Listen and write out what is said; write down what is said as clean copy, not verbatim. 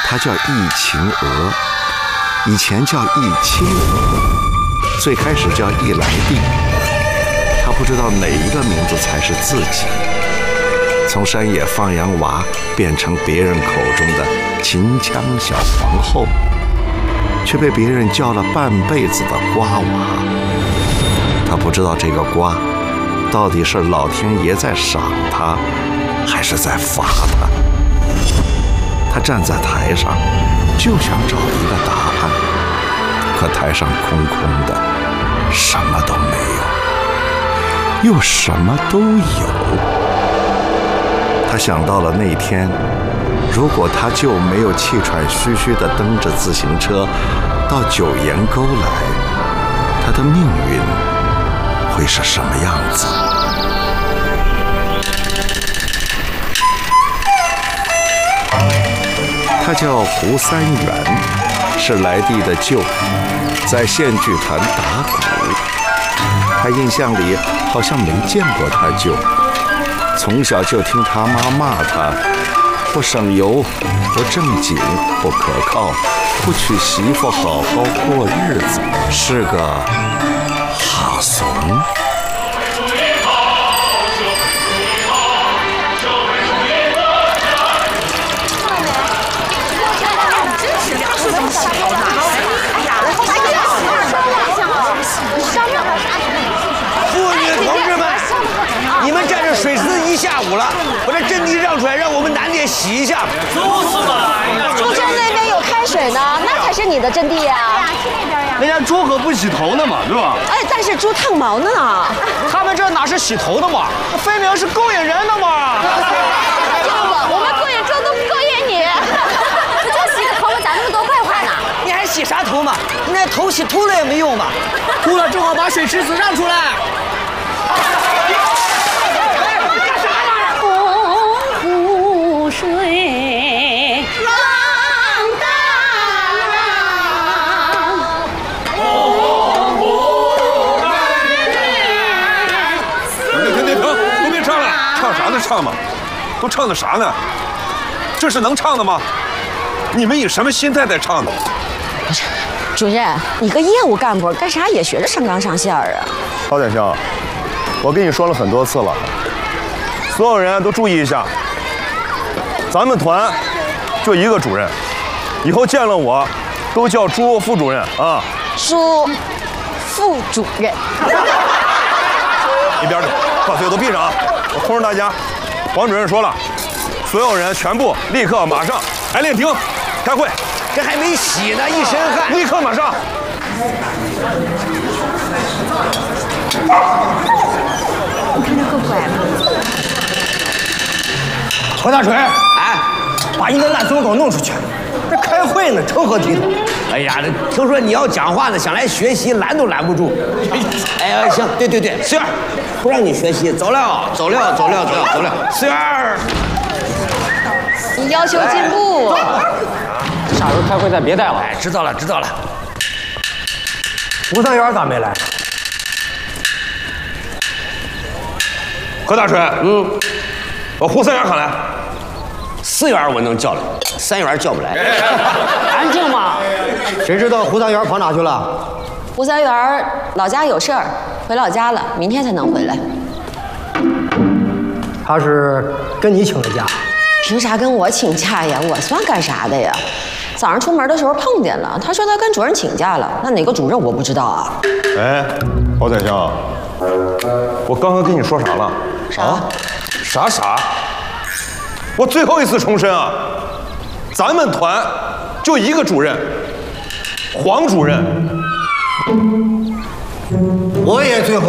他叫易秦娥，以前叫易青娥，最开始叫易来娣。他不知道哪一个名字才是自己，从山野放羊娃变成别人口中的秦腔小皇后，却被别人叫了半辈子的瓜娃。他不知道这个瓜到底是老天爷在赏他，还是在罚他。他站在台上，就想找一个答案，可台上空空的，什么都没有，又什么都有。他想到了那天，如果他就没有气喘吁吁地蹬着自行车到九岩沟来，他的命运会是什么样子？他叫胡三元，是来娣的舅，在县剧团打鼓。他印象里好像没见过他舅，从小就听他妈骂他不省油、不正经、不可靠，不娶媳妇好好过日子，是个哈怂。 妇女同志们，你们站着水池子一下午了，把这阵地让出来，让我们男的也洗一下。 就是嘛， 猪圈那边有开水呢，那才是你的阵地呀。 去那边呀。 人家猪可不洗头呢嘛，是吧？ 哎，但是猪烫毛呢。 他们这哪是洗头的嘛，分明是勾引人的嘛。 我们勾引猪都不勾引你。不就洗个头吗？咋那么多怪话呢？ 你还洗啥头嘛？你那头洗秃了也没用嘛。 秃了正好把水池子让出来。 洪水浪大浪， 停，都别唱了，唱啥呢？唱嘛，都唱的啥呢？这是能唱的吗？你们以什么心态在唱的？ 不是，主任，你个业务干部干啥也学着上纲上线啊？ 曹宰相，我跟你说了很多次了，所有人都注意一下，咱们团就一个主任，以后见了我都叫朱副主任啊。 朱副主任， 一边去，把嘴都闭上啊！我通知大家，黄主任说了，所有人全部立刻马上排练厅开会。 这还没洗呢，一身汗。 立刻马上。 你看这够乖吗？ 何大锤，哎，把你那烂怂狗弄出去！这开会呢，成何体统？哎呀，这听说你要讲话呢，想来学习，拦都拦不住。哎呀，行，对，四元，不让你学习，走了。四元， 你要求进步。 下回开会再别带了。哎，知道了。吴三元咋没来？ 何大锤，把胡三元喊来。 4元我能叫来，3元叫不来。 安静嘛。 谁知道胡三元跑哪去了？ 胡三元老家有事儿，回老家了，明天才能回来。 他是跟你请的假？ 凭啥跟我请假呀？我算干啥的呀？早上出门的时候碰见了，他说他跟主任请假了，那哪个主任我不知道啊。 哎，曹宰相，我刚刚跟你说啥了？ 啥？ 我最后一次重申啊，咱们团就一个主任，黄主任。 我也最后。